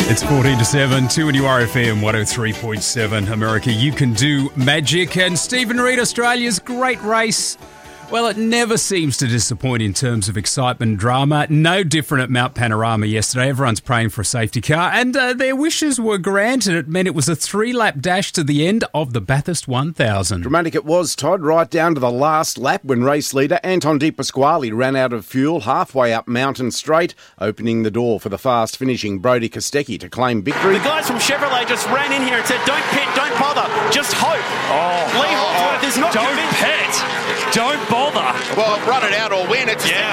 It's 14 to 7, 2 and URFM 103.7 America. You can do magic. And Stephen Reid, Australia's great race. Well, it never seems to disappoint in terms of excitement and drama. No different at Mount Panorama yesterday. Everyone's praying for a safety car, and their wishes were granted. It meant it was a 3-lap dash to the end of the Bathurst 1000. Dramatic it was, Todd, right down to the last lap when race leader Anton De Pasquale ran out of fuel halfway up Mountain Straight, opening the door for the fast-finishing Brodie Kostecki to claim victory. The guys from Chevrolet just ran in here and said, don't pit, don't bother, just hope. Lee Holdsworth is not Don't pit, don't bother. Well, run it out or win. It's It's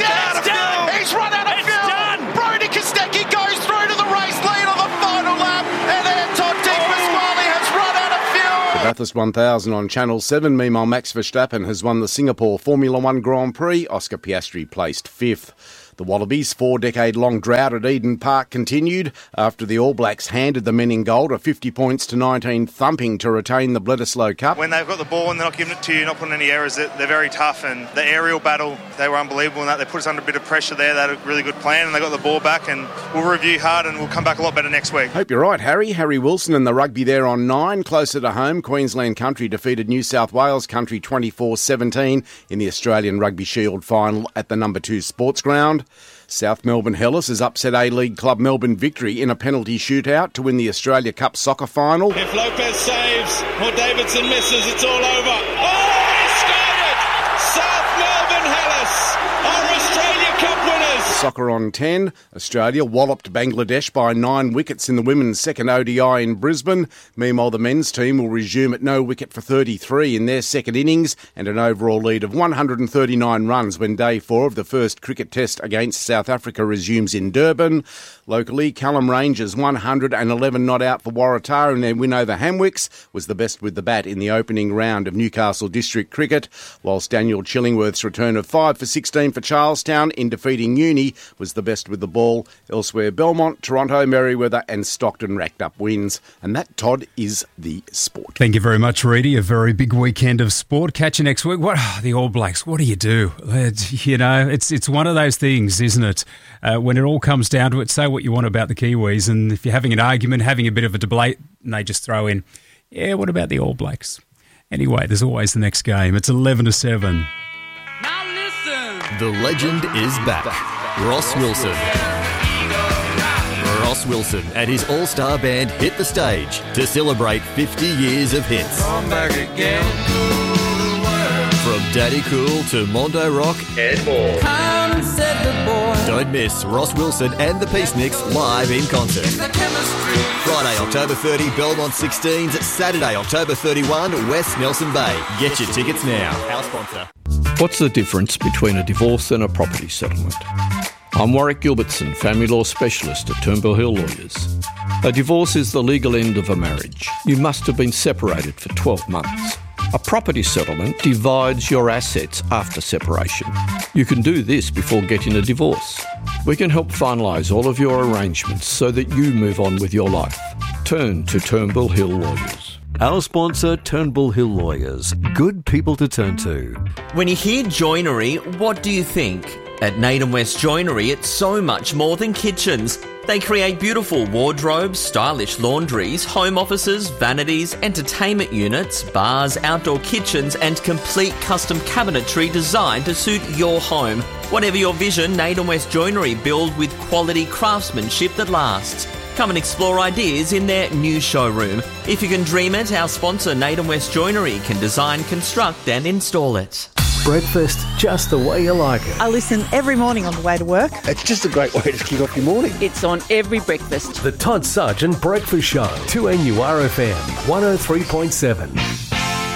done. He's run out of It's fuel. done. Brodie Kostecki goes through to the race lead on the final lap, and Anton De Pasquale has run out of fuel. The Bathurst 1000 on Channel 7. Meanwhile, Max Verstappen has won the Singapore Formula One Grand Prix. Oscar Piastri placed 5th. The Wallabies' 4-decade-long drought at Eden Park continued after the All Blacks handed the men in gold a 50 points to 19 thumping to retain the Bledisloe Cup. When they've got the ball and they're not giving it to you, not putting any errors, they're very tough. And the aerial battle, they were unbelievable in that. They put us under a bit of pressure there. They had a really good plan and they got the ball back, and we'll review hard and we'll come back a lot better next week. Hope you're right, Harry. Harry Wilson and the rugby there on 9. Closer to home, Queensland Country defeated New South Wales Country 24-17 in the Australian Rugby Shield final at the number 2 sports ground. South Melbourne Hellas has upset A-League club Melbourne Victory in a penalty shootout to win the Australia Cup soccer final. If Lopez saves or Davidson misses, it's all over. Oh, he scored it! South Melbourne Hellas are Australia Cup winners. Soccer on 10. Australia walloped Bangladesh by 9 wickets in the women's second ODI in Brisbane. Meanwhile, the men's team will resume at no wicket for 33 in their second innings and an overall lead of 139 runs when day 4 of the first cricket test against South Africa resumes in Durban. Locally, Callum Rangers 111 not out for Waratah, and their win over Hamwicks was the best with the bat in the opening round of Newcastle District Cricket, whilst Daniel Chillingworth's return of 5 for 16 for Charlestown in defeating Uni was the best with the ball. Elsewhere, Belmont, Toronto, Merriweather and Stockton racked up wins. And that, Todd, is the sport. Thank you very much, Reedy. A very big weekend of sport. Catch you next week. The All Blacks, what do you do? It's one of those things, isn't it? When it all comes down to it, say what you want about the Kiwis, and if you're having an argument, having a bit of a debate, and they just throw in, what about the All Blacks? Anyway, there's always the next game. It's 11 to 7. Now listen. The legend is back. Ross Wilson. Ross Wilson and his all-star band hit the stage to celebrate 50 years of hits. Come back again. From Daddy Cool to Mondo Rock and more. Come, said the boy. Don't miss Ross Wilson and the Peaceniks live in concert. Friday, October 30, Belmont 16s. Saturday, October 31, West Nelson Bay. Get your tickets now. Our sponsor. What's the difference between a divorce and a property settlement? I'm Warwick Gilbertson, family law specialist at Turnbull Hill Lawyers. A divorce is the legal end of a marriage. You must have been separated for 12 months. A property settlement divides your assets after separation. You can do this before getting a divorce. We can help finalise all of your arrangements so that you move on with your life. Turn to Turnbull Hill Lawyers. Our sponsor, Turnbull Hill Lawyers. Good people to turn to. When you hear joinery, what do you think? At Naden West Joinery, it's so much more than kitchens. They create beautiful wardrobes, stylish laundries, home offices, vanities, entertainment units, bars, outdoor kitchens, and complete custom cabinetry designed to suit your home. Whatever your vision, Naden West Joinery build with quality craftsmanship that lasts. Come and explore ideas in their new showroom. If you can dream it, our sponsor Naden West Joinery can design, construct and install it. Breakfast just the way you like it. I listen every morning on the way to work. It's just a great way to kick off your morning. It's on every breakfast. The Todd Sargent Breakfast Show. 2NURFM 103.7.